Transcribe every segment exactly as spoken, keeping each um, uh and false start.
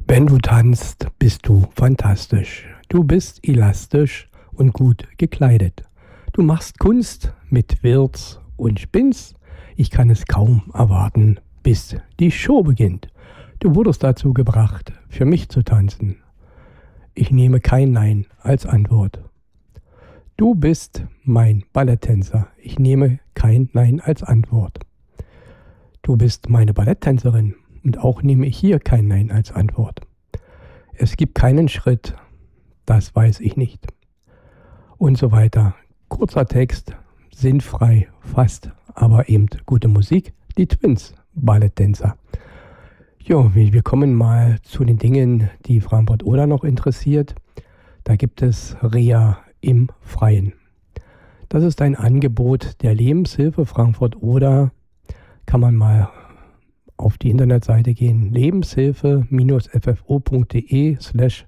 Wenn du tanzt, bist du fantastisch. Du bist elastisch und gut gekleidet. Du machst Kunst mit Wirz und spinnst. Ich kann es kaum erwarten, bis die Show beginnt. Du wurdest dazu gebracht, für mich zu tanzen. Ich nehme kein Nein als Antwort. Du bist mein Balletttänzer. Ich nehme kein Nein als Antwort. Du bist meine Balletttänzerin und auch nehme ich hier kein Nein als Antwort. Es gibt keinen Schritt, das weiß ich nicht. Und so weiter. Kurzer Text, sinnfrei, fast, aber eben gute Musik. Die Twins, Balletttänzer. Jo, wir kommen mal zu den Dingen, die Frankfurt-Oder noch interessiert. Da gibt es Reha im Freien. Das ist ein Angebot der Lebenshilfe Frankfurt-Oder. Kann man mal auf die Internetseite gehen, lebenshilfe-ffo.de slash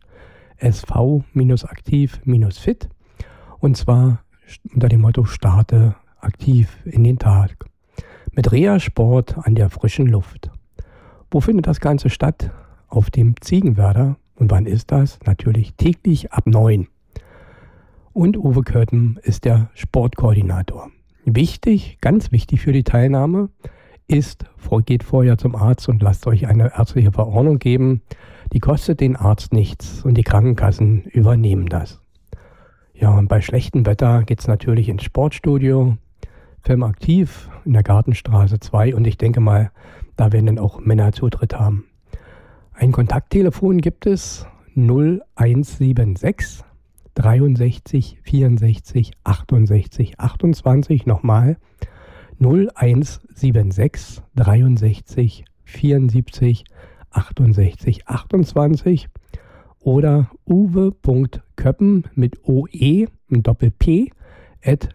sv-aktiv-fit, und zwar unter dem Motto Starte aktiv in den Tag. Mit Reha-Sport an der frischen Luft. Wo findet das Ganze statt? Auf dem Ziegenwerder. Und wann ist das? Natürlich täglich ab neun. Und Uwe Köthen ist der Sportkoordinator. Wichtig, ganz wichtig für die Teilnahme ist, geht vorher zum Arzt und lasst euch eine ärztliche Verordnung geben. Die kostet den Arzt nichts und die Krankenkassen übernehmen das. Ja, und bei schlechtem Wetter geht es natürlich ins Sportstudio, Filmaktiv in der Gartenstraße zwei, und ich denke mal, da werden dann auch Männer Zutritt haben. Ein Kontakttelefon gibt es null eins sieben sechs dreiundsechzig vierundsechzig achtundsechzig achtundzwanzig, nochmal null eins sieben sechs dreiundsechzig vierundsiebzig achtundsechzig achtundzwanzig oder uwe.köppen mit oe, ein Doppel-P, at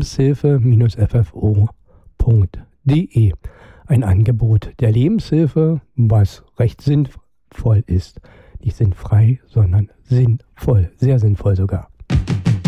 lebenshilfe-ffo.de. Ein Angebot der Lebenshilfe, was recht sinnvoll ist. Nicht sinnfrei, sondern sinnvoll. Sehr sinnvoll sogar.